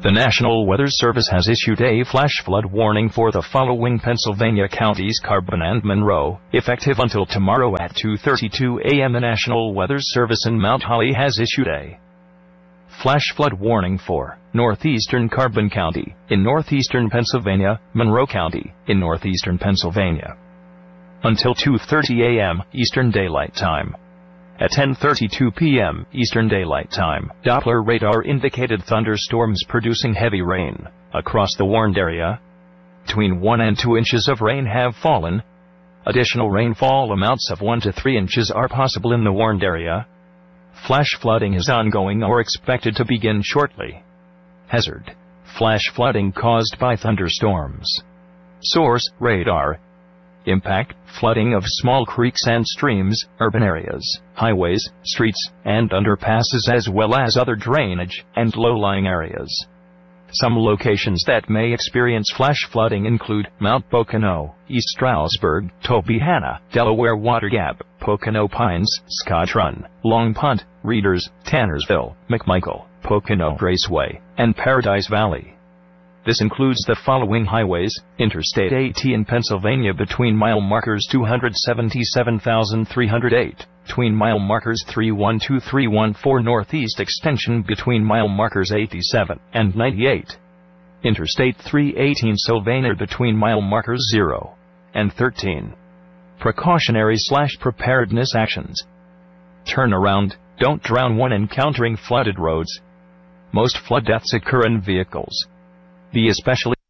The National Weather Service has issued a flash flood warning for the following Pennsylvania counties: Carbon and Monroe, effective until tomorrow at 2:32 a.m. The National Weather Service in Mount Holly has issued a flash flood warning for northeastern Carbon County in northeastern Pennsylvania, Monroe County in northeastern Pennsylvania, until 2:30 a.m. Eastern Daylight Time. At 10:32 p.m. Eastern Daylight Time, Doppler radar indicated thunderstorms producing heavy rain across the warned area. Between 1 and 2 inches of rain have fallen. Additional rainfall amounts of 1 to 3 inches are possible in the warned area. Flash flooding is ongoing or expected to begin shortly. Hazard: flash flooding caused by thunderstorms. Source: radar. Impact: flooding of small creeks and streams, urban areas, highways, streets, and underpasses, as well as other drainage and low-lying areas. Some locations that may experience flash flooding include Mount Pocono, East Stroudsburg, Tobyhanna, Delaware Water Gap, Pocono Pines, Scotch Run, Long Pond, Readers, Tannersville, McMichael, Pocono Raceway, and Paradise Valley. This includes the following highways: Interstate 80 in Pennsylvania between mile markers 277,308, between mile markers 312-314, northeast extension between mile markers 87 and 98. Interstate 318 Sylvania between mile markers 0 and 13. Precautionary/preparedness actions. Turn around, don't drown when encountering flooded roads. Most flood deaths occur in vehicles. Be especially